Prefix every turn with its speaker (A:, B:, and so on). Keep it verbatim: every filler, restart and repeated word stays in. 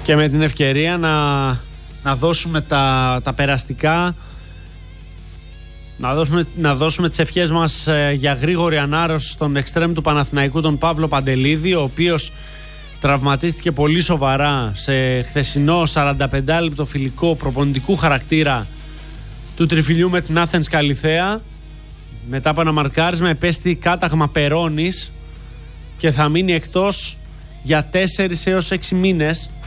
A: Και με την ευκαιρία να, να δώσουμε τα, τα περαστικά, να δώσουμε, να δώσουμε τις ευχές μας ε, για γρήγορη ανάρρωση στον εξτρέμ του Παναθηναϊκού, τον Παύλο Παντελίδη, ο οποίος τραυματίστηκε πολύ σοβαρά σε χθεσινό σαρανταπεντάλεπτο φιλικό προπονητικού χαρακτήρα του τριφυλιού με την Athens Καλιθέα. Μετά από ένα μαρκάρισμα επέστη κάταγμα περώνης και θα μείνει εκτός για τέσσερις έως έξι μήνες.